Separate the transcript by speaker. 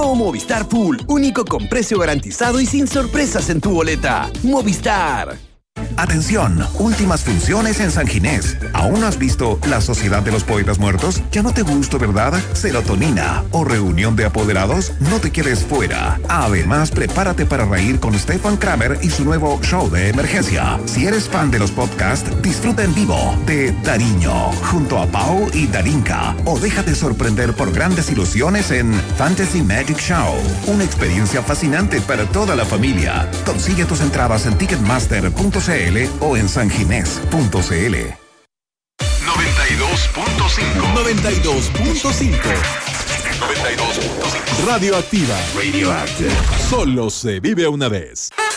Speaker 1: Nuevo Movistar Pool, único con precio garantizado y sin sorpresas en tu boleta. Movistar.
Speaker 2: Atención, últimas funciones en San Ginés. ¿Aún no has visto La Sociedad de los Poetas Muertos? ¿Ya no te gustó, verdad? Serotonina o Reunión de Apoderados, no te quedes fuera. Además, prepárate para reír con Stefan Kramer y su nuevo show de emergencia. Si eres fan de los podcasts, disfruta en vivo de Dariño, junto a Pau y Darinka. O déjate sorprender por grandes ilusiones en Fantasy Magic Show. Una experiencia fascinante para toda la familia. Consigue tus entradas en Ticketmaster.cl o en sanginés.cl.
Speaker 3: 92.5
Speaker 4: Radioactiva. Solo se vive una vez.